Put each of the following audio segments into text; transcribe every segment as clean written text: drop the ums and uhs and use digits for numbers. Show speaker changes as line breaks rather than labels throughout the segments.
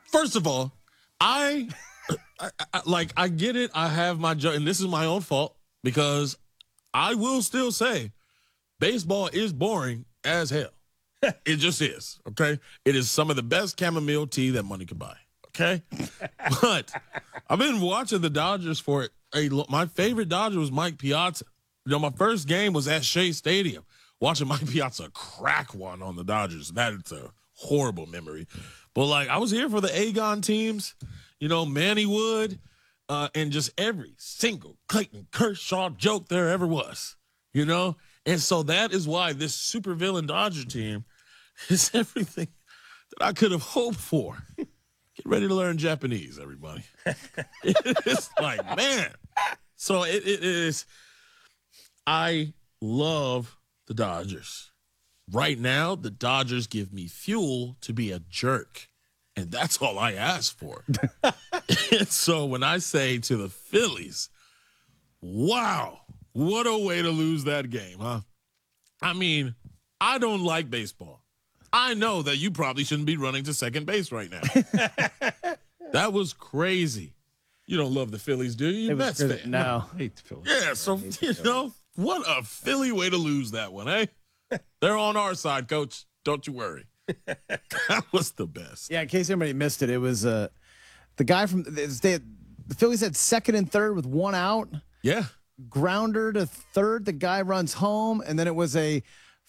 First of all, I get it. I have my and this is my own fault because I will still say baseball is boring as hell. It just is. Okay, it is some of the best chamomile tea that money can buy. Okay, but I've been watching the Dodgers for my favorite Dodger was Mike Piazza. You know, my first game was at Shea Stadium, watching Mike Piazza crack one on the Dodgers. That's a horrible memory. But, like, I was here for the Agon teams, you know, Manny Wood, and just every single Clayton Kershaw joke there ever was, you know? And so that is why this supervillain Dodger team is everything that I could have hoped for. Get ready to learn Japanese, everybody. It's like, man. So it is. I love the Dodgers. Right now, the Dodgers give me fuel to be a jerk. And that's all I ask for. And so when I say to the Phillies, wow, what a way to lose that game, huh? I mean, I don't like baseball. I know that you probably shouldn't be running to second base right now. That was crazy. You don't love the Phillies, do you? Mets fan.
No.
I hate the Phillies.
Yeah, so, you know, what a Philly way to lose that one, eh? They're on our side, Coach. Don't you worry. That was the best.
Yeah, in case anybody missed it, it was the guy from the Phillies had second and third with one out.
Yeah.
Grounder to third. The guy runs home, and then it was a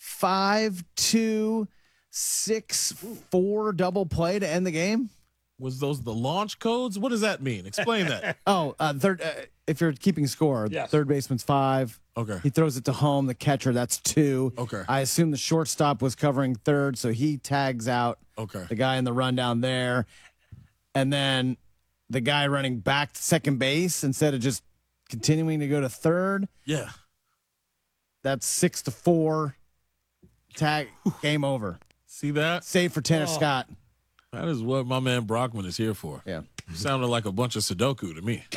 5-2-6-4 double play to end the game.
Was those the launch codes? What does that mean? Explain that.
Oh, third. If you're keeping score,
Yes.
third baseman's 5.
Okay.
He throws it to home. The catcher, that's 2.
Okay.
I assume the shortstop was covering third, so he tags out
Okay.
the guy in the rundown there. And then the guy running back to second base instead of just continuing to go to third.
Yeah.
That's 6-4. Tag, game over.
See that?
Save for Tanner Scott.
That is what my man Brockman is here for.
Yeah.
Sounded like a bunch of Sudoku to me.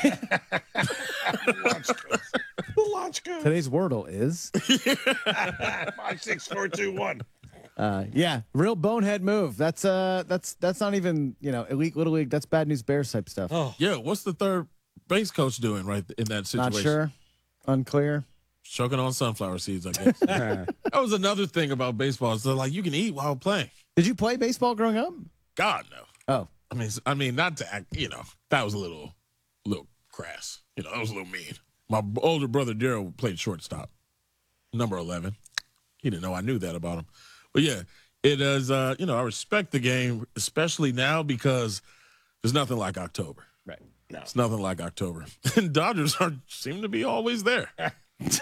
The launch code.
Today's Wordle is
5, 6, 4, 2, 1.
yeah, real bonehead move. That's not even, elite little league. That's bad news Bears type stuff.
Oh,
Yeah, what's the third base coach doing right in that situation?
Not sure. Unclear.
Choking on sunflower seeds, I guess. That was another thing about baseball. So, like, you can eat while playing.
Did you play baseball growing up?
God, no.
Oh.
I mean, not to act, that was a little crass. That was a little mean. My older brother, Daryl, played shortstop, number 11. He didn't know I knew that about him. But, yeah, it is, I respect the game, especially now because there's nothing like October.
Right.
no.
It's nothing like October. And Dodgers seem to be always there.
This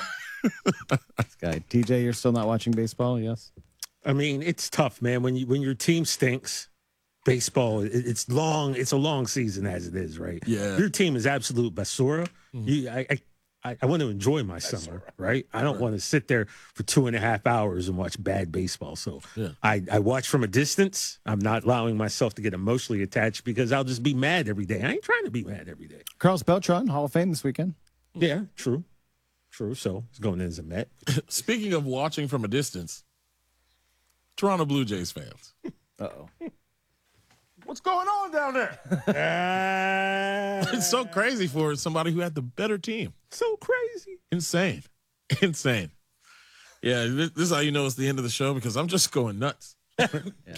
guy. TJ, you're still not watching baseball, yes?
I mean, it's tough, man. When your team stinks, baseball, it's long. It's a long season as it is, right?
Yeah.
Your team is absolute basura. I want to enjoy my summer, right? I don't want to sit there for 2.5 hours and watch bad baseball. So
Yeah.
I watch from a distance. I'm not allowing myself to get emotionally attached because I'll just be mad every day. I ain't trying to be mad every day.
Carlos Beltran, Hall of Fame this weekend.
Yeah, true. So he's going in as a Met.
Speaking of watching from a distance, Toronto Blue Jays fans.
Uh-oh.
What's going on down there? It's so crazy for somebody who had the better team.
So crazy.
Insane. Yeah, this is how you know it's the end of the show because I'm just going nuts.